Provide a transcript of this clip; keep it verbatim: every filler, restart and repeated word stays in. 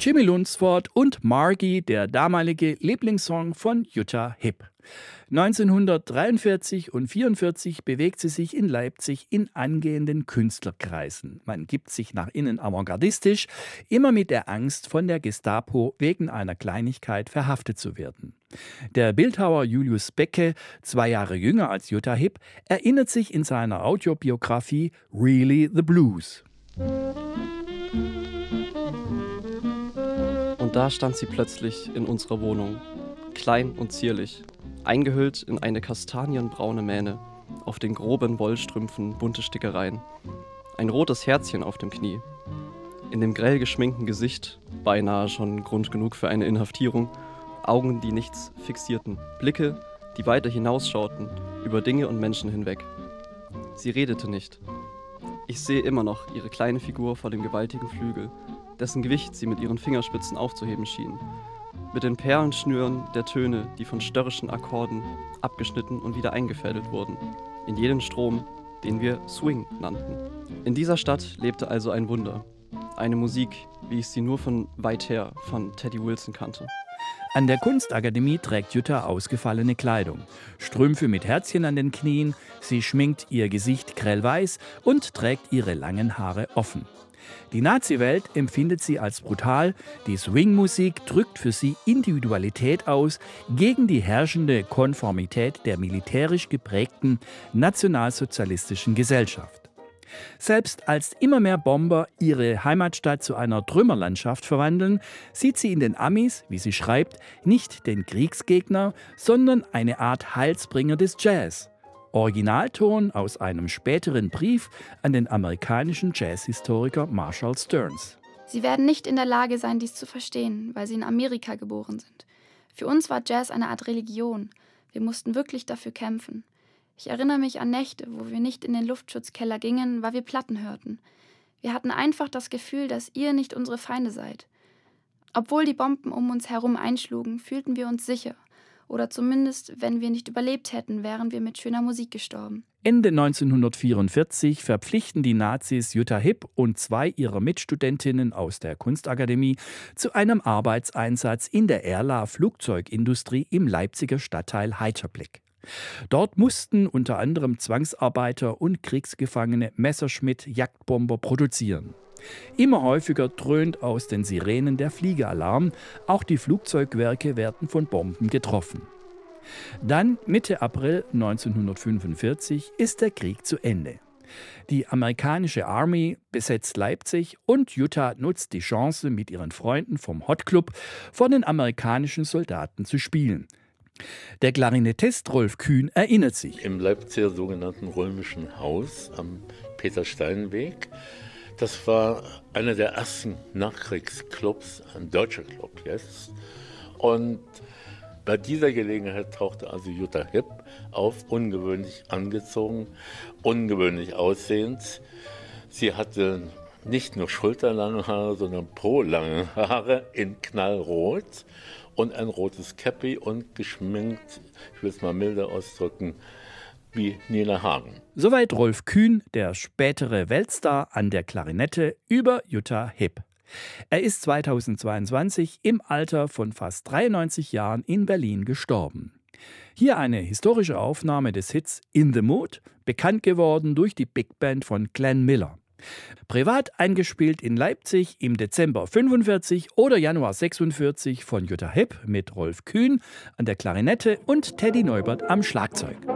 Jimmy Lunceford und Margie, der damalige Lieblingssong von Jutta Hipp. neunzehnhundertdreiundvierzig und vierundvierzig bewegt sie sich in Leipzig in angehenden Künstlerkreisen. Man gibt sich nach innen avantgardistisch, immer mit der Angst, von der Gestapo wegen einer Kleinigkeit verhaftet zu werden. Der Bildhauer Julius Becke, zwei Jahre jünger als Jutta Hipp, erinnert sich in seiner Autobiografie Really the Blues. Und da stand sie plötzlich in unserer Wohnung, klein und zierlich, eingehüllt in eine kastanienbraune Mähne, auf den groben Wollstrümpfen bunte Stickereien, ein rotes Herzchen auf dem Knie. In dem grell geschminkten Gesicht, beinahe schon Grund genug für eine Inhaftierung, Augen, die nichts fixierten, Blicke, die weiter hinausschauten, über Dinge und Menschen hinweg. Sie redete nicht. Ich sehe immer noch ihre kleine Figur vor dem gewaltigen Flügel, dessen Gewicht sie mit ihren Fingerspitzen aufzuheben schien. Mit den Perlenschnüren der Töne, die von störrischen Akkorden abgeschnitten und wieder eingefädelt wurden, in jeden Strom, den wir Swing nannten. In dieser Stadt lebte also ein Wunder. Eine Musik, wie ich sie nur von weit her von Teddy Wilson kannte. An der Kunstakademie trägt Jutta ausgefallene Kleidung. Strümpfe mit Herzchen an den Knien, sie schminkt ihr Gesicht grellweiß und trägt ihre langen Haare offen. Die Nazi-Welt empfindet sie als brutal, die Swing-Musik drückt für sie Individualität aus gegen die herrschende Konformität der militärisch geprägten nationalsozialistischen Gesellschaft. Selbst als immer mehr Bomber ihre Heimatstadt zu einer Trümmerlandschaft verwandeln, sieht sie in den Amis, wie sie schreibt, nicht den Kriegsgegner, sondern eine Art Heilsbringer des Jazz. Originalton aus einem späteren Brief an den amerikanischen Jazzhistoriker Marshall Stearns. Sie werden nicht in der Lage sein, dies zu verstehen, weil sie in Amerika geboren sind. Für uns war Jazz eine Art Religion. Wir mussten wirklich dafür kämpfen. Ich erinnere mich an Nächte, wo wir nicht in den Luftschutzkeller gingen, weil wir Platten hörten. Wir hatten einfach das Gefühl, dass ihr nicht unsere Feinde seid. Obwohl die Bomben um uns herum einschlugen, fühlten wir uns sicher. Oder zumindest, wenn wir nicht überlebt hätten, wären wir mit schöner Musik gestorben. Ende neunzehnhundertvierundvierzig verpflichten die Nazis Jutta Hipp und zwei ihrer Mitstudentinnen aus der Kunstakademie zu einem Arbeitseinsatz in der Erla-Flugzeugindustrie im Leipziger Stadtteil Heiterblick. Dort mussten unter anderem Zwangsarbeiter und Kriegsgefangene Messerschmitt-Jagdbomber produzieren. Immer häufiger dröhnt aus den Sirenen der Fliegeralarm, auch die Flugzeugwerke werden von Bomben getroffen. Dann, Mitte April neunzehnhundertfünfundvierzig, ist der Krieg zu Ende. Die amerikanische Army besetzt Leipzig und Jutta nutzt die Chance, mit ihren Freunden vom Hot Club vor den amerikanischen Soldaten zu spielen. Der Klarinettist Rolf Kühn erinnert sich. Im Leipziger sogenannten Römischen Haus am Petersteinweg. Das war einer der ersten Nachkriegsclubs, ein deutscher Club jetzt. Und bei dieser Gelegenheit tauchte also Jutta Hipp auf, ungewöhnlich angezogen, ungewöhnlich aussehend. Sie hatte nicht nur schulterlange Haare, sondern pro-lange Haare in knallrot und ein rotes Käppi und geschminkt, ich will es mal milder ausdrücken, wie Nina Hagen. Soweit Rolf Kühn, der spätere Weltstar an der Klarinette, über Jutta Hipp. Er ist zweitausendzweiundzwanzig im Alter von fast dreiundneunzig Jahren in Berlin gestorben. Hier eine historische Aufnahme des Hits In the Mood, bekannt geworden durch die Big Band von Glenn Miller. Privat eingespielt in Leipzig im Dezember fünfundvierzig oder Januar sechsundvierzig von Jutta Hipp mit Rolf Kühn an der Klarinette und Teddy Neubert am Schlagzeug.